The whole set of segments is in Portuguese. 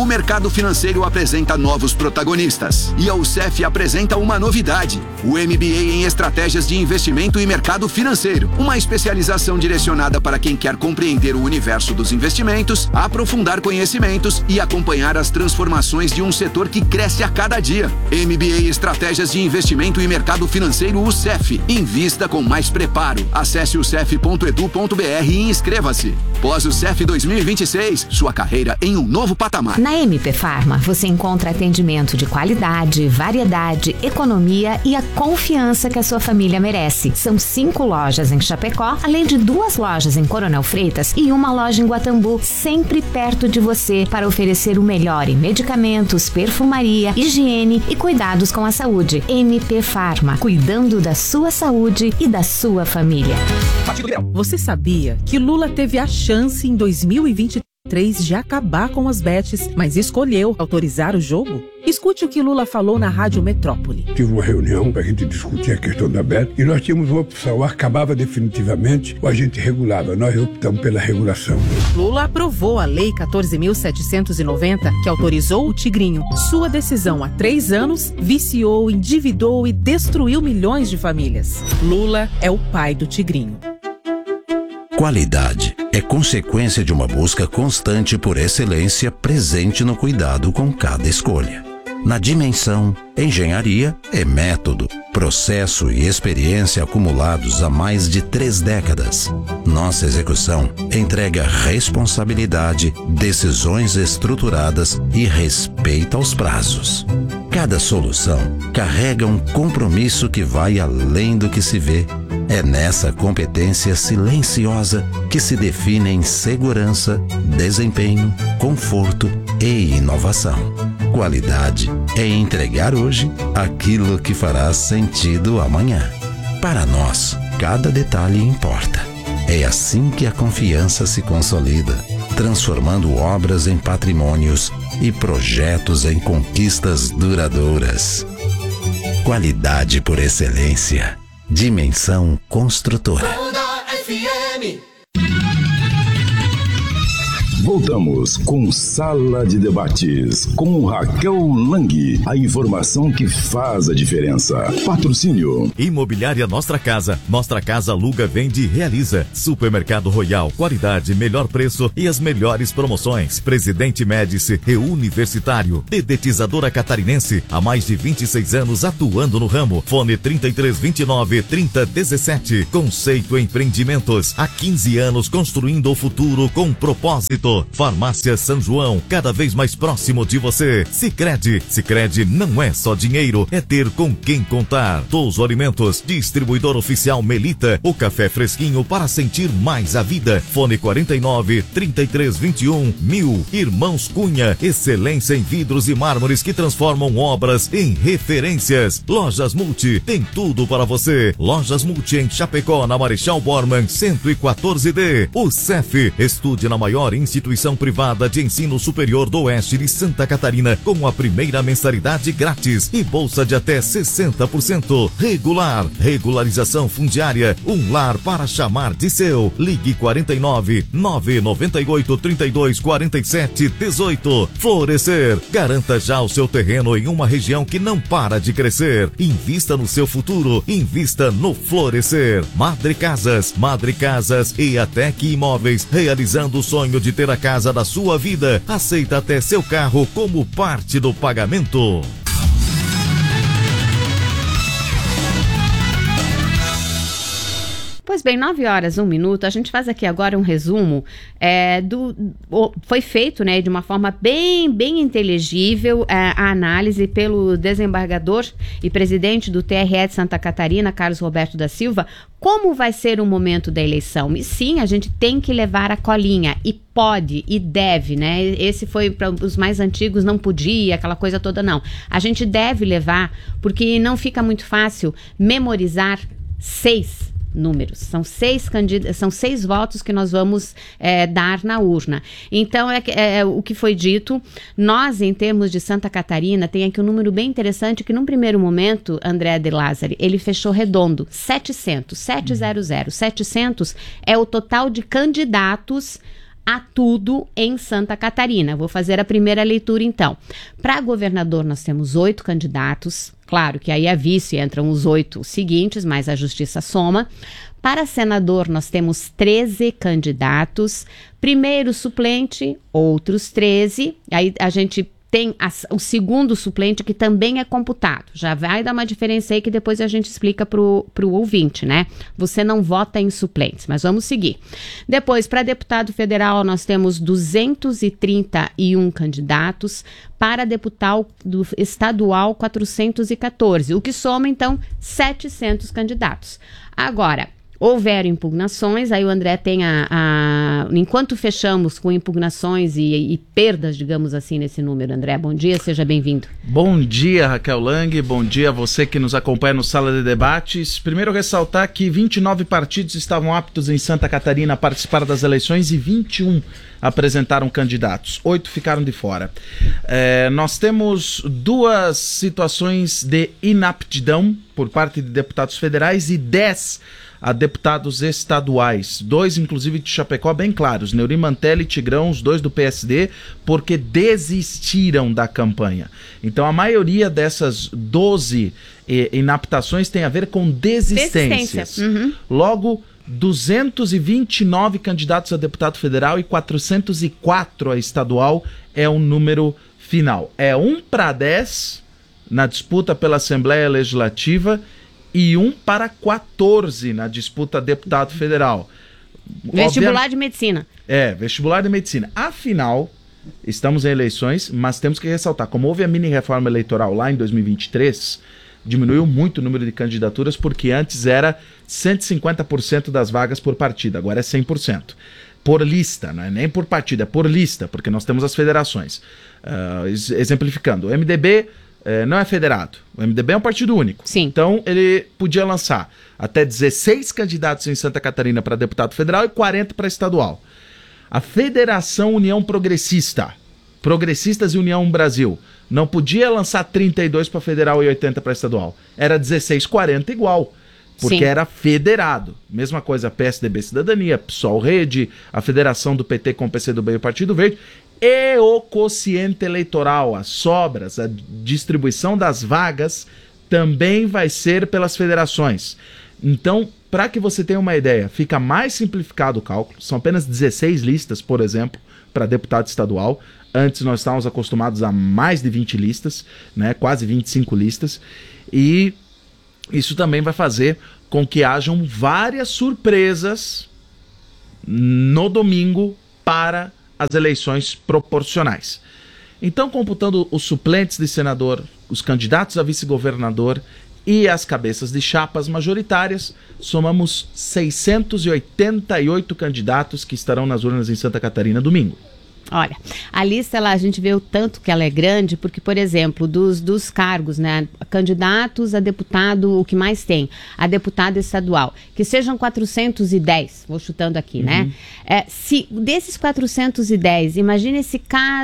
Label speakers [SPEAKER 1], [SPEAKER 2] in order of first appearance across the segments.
[SPEAKER 1] mercado financeiro apresenta novos protagonistas. E a UCEF apresenta uma novidade: o MBA em Estratégias de Investimento e Mercado Financeiro. Uma especialização direcionada para quem quer compreender o universo dos investimentos, aprofundar conhecimentos e acompanhar as transformações de um setor que cresce a cada dia. MBA Estratégias de Investimento e Mercado Financeiro UCEF. Invista com mais preparo. Acesse ucef.edu.br e inscreva-se. Pós-UCEF 2026, sua carreira em um novo patamar.
[SPEAKER 2] Na MP Pharma, você encontra atendimento de qualidade, variedade, economia e a confiança que a sua família merece. São 5 lojas em Chapecó, além de 2 lojas em Coronel Freitas e uma loja em Guatambu, sempre perto de você para oferecer o melhor em medicamentos, perfumaria, higiene e cuidados com a saúde. MP Pharma, cuidando da sua saúde e da sua família.
[SPEAKER 3] Você sabia que Lula teve a chance em 2023 de acabar com as bets, mas escolheu autorizar o jogo? Escute o que Lula falou na Rádio Metrópole.
[SPEAKER 4] Tive uma reunião para a gente discutir a questão da bet e nós tínhamos uma opção: ou acabava definitivamente ou a gente regulava. Nós optamos pela regulação.
[SPEAKER 3] Lula aprovou a Lei 14.790, que autorizou o Tigrinho. Sua decisão há 3 anos viciou, endividou e destruiu milhões de famílias. Lula é o pai do Tigrinho.
[SPEAKER 5] Qualidade é consequência de uma busca constante por excelência presente no cuidado com cada escolha. Na Dimensão, engenharia é método, processo e experiência acumulados há mais de 3 décadas. Nossa execução entrega responsabilidade, decisões estruturadas e respeito aos prazos. Cada solução carrega um compromisso que vai além do que se vê. É nessa competência silenciosa que se definem segurança, desempenho, conforto e inovação. Qualidade é entregar hoje aquilo que fará sentido amanhã. Para nós, cada detalhe importa. É assim que a confiança se consolida, transformando obras em patrimônios e projetos em conquistas duradouras. Qualidade por excelência. Dimensão Construtora.
[SPEAKER 6] Voltamos com Sala de Debates, com Raquel Lang. A informação que faz a diferença. Patrocínio.
[SPEAKER 7] Imobiliária Nostra Casa. Nostra Casa aluga, vende e realiza. Supermercado Royal. Qualidade, melhor preço e as melhores promoções. Presidente Médici e Universitário. Dedetizadora Catarinense. Há mais de 26 anos atuando no ramo. Fone 3329-3017. Conceito Empreendimentos. Há 15 anos construindo o futuro com propósito. Farmácia São João, cada vez mais próximo de você. Sicredi. Sicredi não é só dinheiro, é ter com quem contar. Touso Alimentos, distribuidor oficial Melita, o café fresquinho para sentir mais a vida. Fone 49-3321-1000. Irmãos Cunha, excelência em vidros e mármores que transformam obras em referências. Lojas Multi, tem tudo para você. Lojas Multi em Chapecó, na Marechal Bormann 114D. O CEF, estude na maior instituição privada de ensino superior do oeste de Santa Catarina, com a primeira mensalidade grátis e bolsa de até 60%. Regular, regularização fundiária, um lar para chamar de seu. Ligue 49-998-32-47-18. Florescer, garanta já o seu terreno em uma região que não para de crescer. Invista no seu futuro, invista no Florescer. Madre Casas e Atec Imóveis, realizando o sonho de ter a casa da sua vida. Aceita até seu carro como parte do pagamento.
[SPEAKER 8] Pois bem, 9h01. A gente faz aqui agora um resumo foi feito, né, de uma forma bem inteligível a análise pelo desembargador e presidente do TRE de Santa Catarina, Carlos Roberto da Silva, como vai ser o momento da eleição. E sim, a gente tem que levar a colinha, e pode e deve, né? Esse foi para os mais antigos, não podia, aquela coisa toda, não. A gente deve levar, porque não fica muito fácil memorizar 6 números. São 6 votos que nós vamos dar na urna. Então, o que foi dito. Nós, em termos de Santa Catarina, tem aqui um número bem interessante que, num primeiro momento, André de Lázari, ele fechou redondo, 700 é o total de candidatos a tudo em Santa Catarina. Vou fazer a primeira leitura, então. Para governador, nós temos 8 candidatos. Claro que aí a vice entram os 8 seguintes, mas a justiça soma. Para senador, nós temos 13 candidatos. Primeiro suplente, outros 13. Aí a gente tem o segundo suplente, que também é computado. Já vai dar uma diferença aí que depois a gente explica pro ouvinte, né? Você não vota em suplentes, mas vamos seguir. Depois, para deputado federal, nós temos 231 candidatos. Para deputado estadual, 414, o que soma, então, 700 candidatos. Agora, houveram impugnações, aí o André tem enquanto fechamos com impugnações e perdas, digamos assim, nesse número. André, bom dia, seja bem-vindo.
[SPEAKER 9] Bom dia, Raquel Lang, bom dia a você que nos acompanha no Sala de Debates. Primeiro ressaltar que 29 partidos estavam aptos em Santa Catarina a participar das eleições e 21 apresentaram candidatos, 8 ficaram de fora. Nós temos 2 situações de inaptidão por parte de deputados federais e 10 a deputados estaduais, 2 inclusive de Chapecó bem claros, Neuri Mantelli e Tigrão, os 2 do PSD, porque desistiram da campanha. Então a maioria dessas 12 inaptações tem a ver com desistências. Uhum. Logo, 229 candidatos a deputado federal e 404 a estadual é o número final. É 1-10 na disputa pela Assembleia Legislativa e 1-14 na disputa deputado federal.
[SPEAKER 8] Vestibular de medicina.
[SPEAKER 9] Vestibular de medicina. Afinal, estamos em eleições, mas temos que ressaltar, como houve a mini reforma eleitoral lá em 2023, diminuiu muito o número de candidaturas, porque antes era 150% das vagas por partido, agora é 100%. Por lista, não é nem por partido, é por lista, porque nós temos as federações. Exemplificando, o MDB não é federado, o MDB é um partido único.
[SPEAKER 8] Sim.
[SPEAKER 9] Então ele podia lançar até 16 candidatos em Santa Catarina para deputado federal e 40 para estadual. A Federação União Progressista, Progressistas e União Brasil, não podia lançar 32 para federal e 80 para estadual. Era 16-40 igual, porque era federado. Mesma coisa, PSDB Cidadania, PSOL Rede, a federação do PT com o PCdoB e o Partido Verde. E o quociente eleitoral, as sobras, a distribuição das vagas também vai ser pelas federações. Então, para que você tenha uma ideia, fica mais simplificado o cálculo. São apenas 16 listas, por exemplo, para deputado estadual. Antes nós estávamos acostumados a mais de 20 listas, né, quase 25 listas. E isso também vai fazer com que hajam várias surpresas no domingo para as eleições proporcionais. Então, computando os suplentes de senador, os candidatos a vice-governador e as cabeças de chapas majoritárias, somamos 688 candidatos que estarão nas urnas em Santa Catarina domingo.
[SPEAKER 8] Olha, a lista lá, a gente vê o tanto que ela é grande, porque, por exemplo, dos cargos, né, candidatos a deputado, o que mais tem, a deputado estadual, que sejam 410, vou chutando aqui, né? Se desses 410, imagine se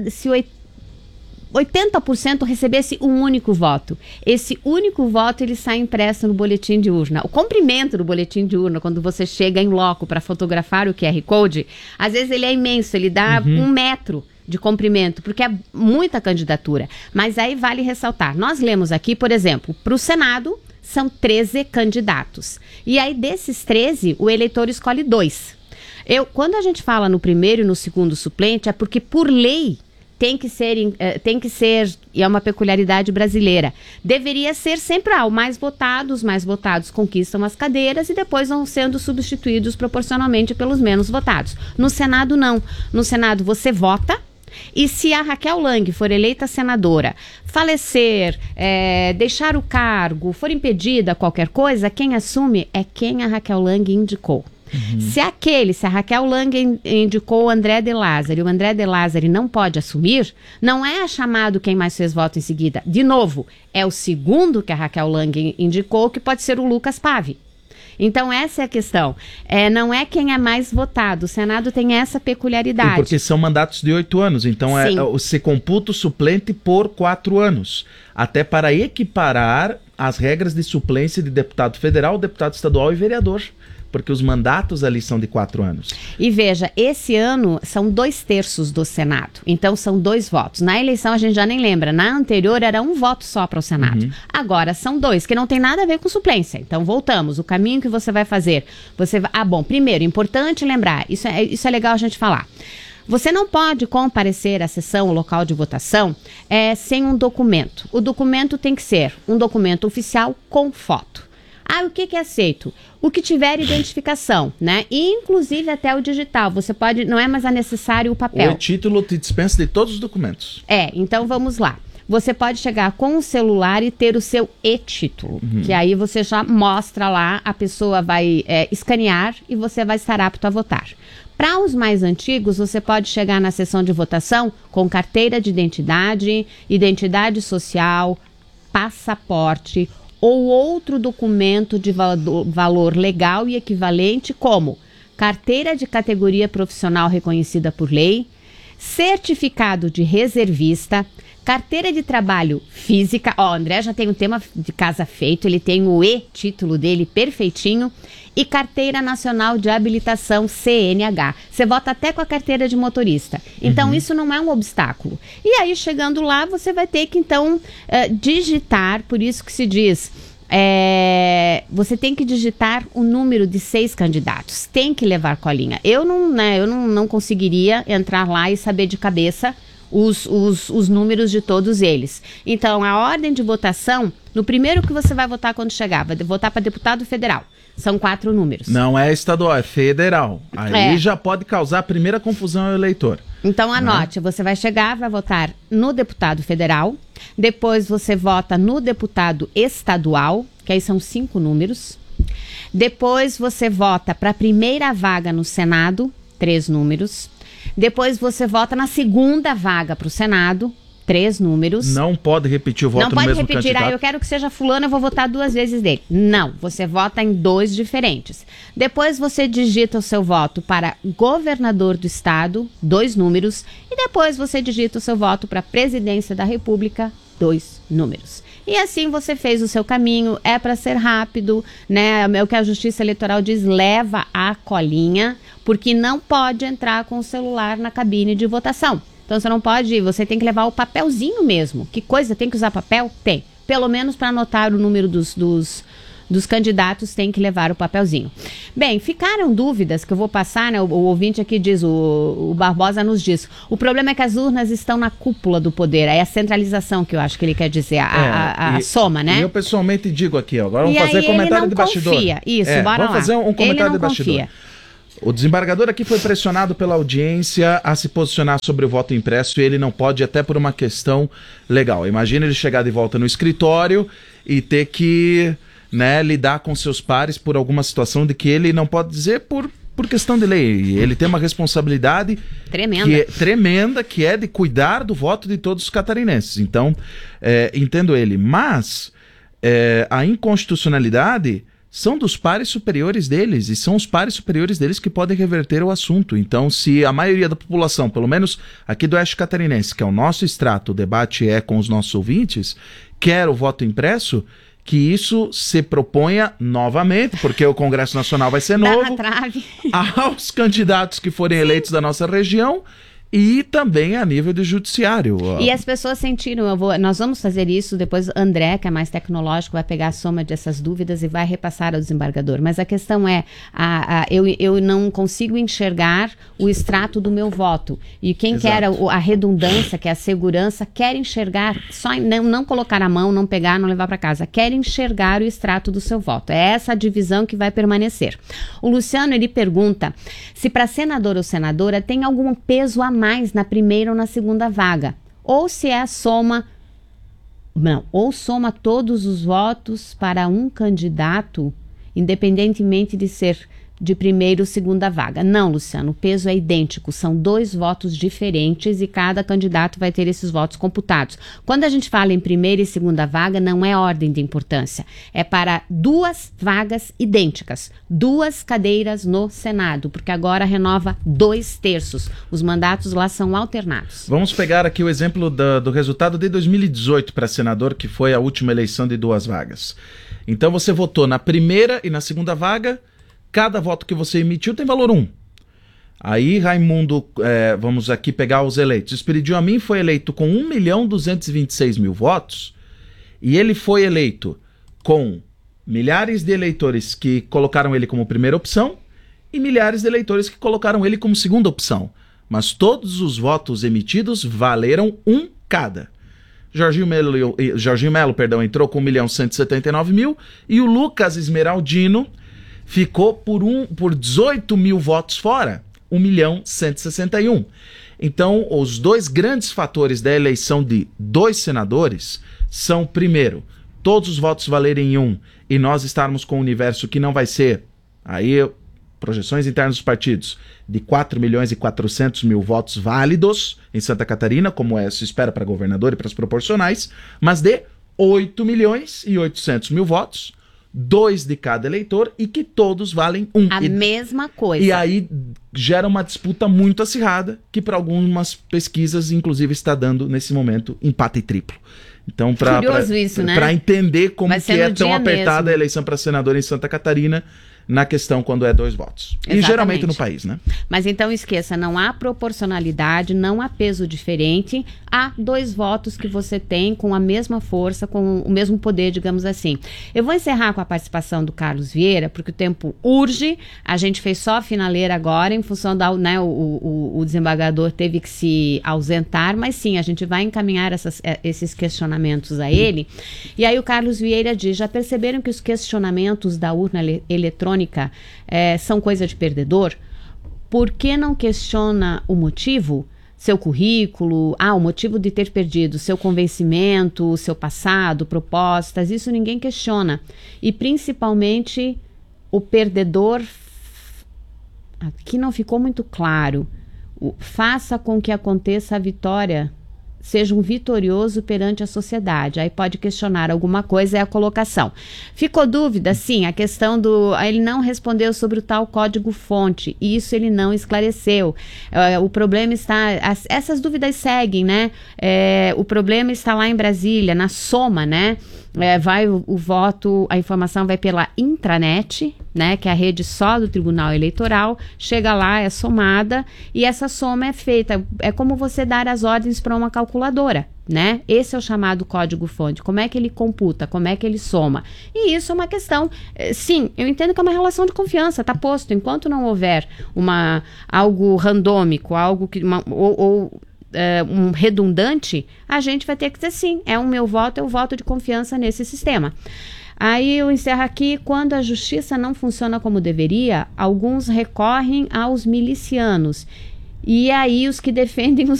[SPEAKER 8] 80% recebesse um único voto. Esse único voto, ele sai impresso no boletim de urna. O comprimento do boletim de urna, quando você chega em loco para fotografar o QR Code, às vezes ele é imenso, ele dá 1 metro de comprimento, porque é muita candidatura. Mas aí vale ressaltar, nós lemos aqui, por exemplo, para o Senado, são 13 candidatos. E aí desses 13, o eleitor escolhe 2. Quando a gente fala no primeiro e no segundo suplente, é porque por lei, tem que ser, e é uma peculiaridade brasileira, deveria ser sempre os mais votados conquistam as cadeiras e depois vão sendo substituídos proporcionalmente pelos menos votados. No Senado, não. No Senado, você vota, e se a Raquel Lang for eleita senadora, falecer, deixar o cargo, for impedida qualquer coisa, quem assume é quem a Raquel Lang indicou. Se a Raquel Lang indicou o André de Lázari, o André de Lázari não pode assumir, não é chamado quem mais fez voto em seguida. De novo, é o segundo que a Raquel Lang indicou, que pode ser o Lucas Pave. Então essa é a questão. Não é quem é mais votado. O Senado tem essa peculiaridade.
[SPEAKER 9] E porque são mandatos de 8 anos. Então se computa o suplente por 4 anos. Até para equiparar as regras de suplência de deputado federal, deputado estadual e vereador. porque os mandatos ali são de 4 anos.
[SPEAKER 8] E veja, esse ano são 2/3 do Senado, então são 2 votos. Na eleição a gente já nem lembra, na anterior era 1 voto só para o Senado. Agora são 2, que não tem nada a ver com suplência. Então voltamos, o caminho que você vai fazer. Bom, primeiro, importante lembrar, isso é legal a gente falar. Você não pode comparecer à sessão, ao local de votação, sem um documento. O documento tem que ser um documento oficial com foto. O que é aceito? O que tiver identificação, né? Inclusive até o digital. Você pode, não é mais necessário o papel.
[SPEAKER 9] O título te dispensa de todos os documentos.
[SPEAKER 8] Então vamos lá. Você pode chegar com o celular e ter o seu e-título, que aí você já mostra lá, a pessoa vai escanear e você vai estar apto a votar. Para os mais antigos, você pode chegar na sessão de votação com carteira de identidade, identidade social, passaporte ou outro documento de valor legal e equivalente, como carteira de categoria profissional reconhecida por lei, certificado de reservista, carteira de trabalho física. O André já tem um tema de casa feito, ele tem o e-título dele perfeitinho, e carteira nacional de habilitação, CNH. Você vota até com a carteira de motorista. Então, isso não é um obstáculo. E aí, chegando lá, você vai ter que, então, digitar, por isso que se diz... você tem que digitar o número de 6 candidatos. Tem que levar colinha. Eu não conseguiria entrar lá e saber de cabeça os números de todos eles. Então, a ordem de votação, no primeiro que você vai votar quando chegar, vai votar para deputado federal. São 4 números.
[SPEAKER 9] Não é estadual, é federal. Aí já pode causar a primeira confusão ao eleitor.
[SPEAKER 8] Então anote, você vai chegar, vai votar no deputado federal, depois você vota no deputado estadual, que aí são 5 números. Depois você vota para a primeira vaga no Senado, 3 números. Depois você vota na segunda vaga para o Senado, 3 números.
[SPEAKER 9] Não pode repetir o voto no mesmo candidato. Não pode repetir,
[SPEAKER 8] eu quero que seja fulano, eu vou votar 2 vezes dele. Não, você vota em 2 diferentes. Depois você digita o seu voto para governador do estado, 2 números. E depois você digita o seu voto para presidência da república, 2 números. E assim você fez o seu caminho, é para ser rápido, né? É o que a Justiça Eleitoral diz, leva a colinha, porque não pode entrar com o celular na cabine de votação. Então você não pode, você tem que levar o papelzinho mesmo. Que coisa, tem que usar papel? Tem. Pelo menos para anotar o número dos candidatos, tem que levar o papelzinho. Bem, ficaram dúvidas que eu vou passar, né? O ouvinte aqui diz, o Barbosa nos diz, o problema é que as urnas estão na cúpula do poder, é a centralização que eu acho que ele quer dizer, a soma, né?
[SPEAKER 9] E eu pessoalmente digo aqui, agora vamos fazer comentário de bastidor.
[SPEAKER 8] Isso, bora lá.
[SPEAKER 9] Vamos fazer um comentário de bastidor.
[SPEAKER 8] Confia.
[SPEAKER 9] O desembargador aqui foi pressionado pela audiência a se posicionar sobre o voto impresso e ele não pode, até por uma questão legal. Imagina ele chegar de volta no escritório e ter que, né, lidar com seus pares por alguma situação de que ele não pode dizer por questão de lei. Ele tem uma responsabilidade tremenda, que é de cuidar do voto de todos os catarinenses. Então, entendo ele. Mas a inconstitucionalidade são dos pares superiores deles, e são os pares superiores deles que podem reverter o assunto. Então, se a maioria da população, pelo menos aqui do Oeste Catarinense, que é o nosso extrato, o debate é com os nossos ouvintes, quer o voto impresso, que isso se proponha novamente, porque o Congresso Nacional vai ser novo, aos candidatos que forem eleitos da nossa região, e também a nível do judiciário.
[SPEAKER 8] E as pessoas sentiram, nós vamos fazer isso, depois André, que é mais tecnológico, vai pegar a soma dessas dúvidas e vai repassar ao desembargador. Mas a questão é, eu não consigo enxergar o extrato do meu voto. E quem quer a redundância, que é a segurança, quer enxergar, só não colocar a mão, não pegar, não levar para casa, quer enxergar o extrato do seu voto. É essa a divisão que vai permanecer. O Luciano, ele pergunta se para senador ou senadora tem algum peso a mais na primeira ou na segunda vaga, ou se é a soma, ou soma todos os votos para um candidato, independentemente de ser de primeira ou segunda vaga. Não, Luciano, o peso é idêntico, são 2 votos diferentes e cada candidato vai ter esses votos computados. Quando a gente fala em primeira e segunda vaga, não é ordem de importância, é para 2 vagas idênticas, 2 cadeiras no Senado, porque agora renova 2/3, os mandatos lá são alternados.
[SPEAKER 9] Vamos pegar aqui o exemplo do resultado de 2018 para senador, que foi a última eleição de 2 vagas. Então você votou na primeira e na segunda vaga, Cada voto que você emitiu tem valor 1. Aí, Raimundo, vamos aqui pegar os eleitos. Esperidio Amin foi eleito com 1.226.000 votos e ele foi eleito com milhares de eleitores que colocaram ele como primeira opção e milhares de eleitores que colocaram ele como segunda opção. Mas todos os votos emitidos valeram 1 cada. Jorginho Melo, entrou com 1.179.000 e o Lucas Esmeraldino ficou por 18 mil votos fora, 1.161.000. Então, os dois grandes fatores da eleição de 2 senadores são, primeiro, todos os votos valerem 1 e nós estarmos com um universo que não vai ser, aí, projeções internas dos partidos, de 4.400.000 votos válidos em Santa Catarina, como se espera para governador e para as proporcionais, mas de 8.800.000 votos, 2 de cada eleitor e que todos valem 1.
[SPEAKER 8] A mesma coisa.
[SPEAKER 9] E aí gera uma disputa muito acirrada, que para algumas pesquisas, inclusive, está dando, nesse momento, empate triplo. Então, para entender como que é tão apertada a eleição para senador em Santa Catarina, na questão quando é 2 votos. Exatamente. E geralmente no país, né?
[SPEAKER 8] Mas então esqueça, não há proporcionalidade, não há peso diferente, há 2 votos que você tem com a mesma força, com o mesmo poder, digamos assim. Eu vou encerrar com a participação do Carlos Vieira, porque o tempo urge, a gente fez só a finaleira agora, em função da, né, o desembargador teve que se ausentar, mas sim, a gente vai encaminhar esses questionamentos a ele. E aí o Carlos Vieira diz, já perceberam que os questionamentos da urna eletrônica são coisa de perdedor? Por que não questiona o motivo? Seu currículo, o motivo de ter perdido, seu convencimento, seu passado, propostas, isso ninguém questiona. E principalmente o perdedor, aqui não ficou muito claro, faça com que aconteça a vitória, seja um vitorioso perante a sociedade. Aí pode questionar alguma coisa, é a colocação. Ficou dúvida? Sim, a questão ele não respondeu sobre o tal código-fonte, isso ele não esclareceu. O problema está... essas dúvidas seguem, né? O problema está lá em Brasília, na soma, né? Vai o voto, a informação vai pela intranet, né, que é a rede só do Tribunal Eleitoral, chega lá, é somada, e essa soma é feita, é como você dar as ordens para uma calculadora, né? Esse é o chamado código-fonte. Como é que ele computa, como é que ele soma? E isso é uma questão, sim, eu entendo que é uma relação de confiança, tá posto, enquanto não houver algo randômico, algo que... um redundante, a gente vai ter que dizer sim, o meu voto, é o voto de confiança nesse sistema. Aí eu encerro aqui, quando a justiça não funciona como deveria, alguns recorrem aos milicianos. E aí os que defendem os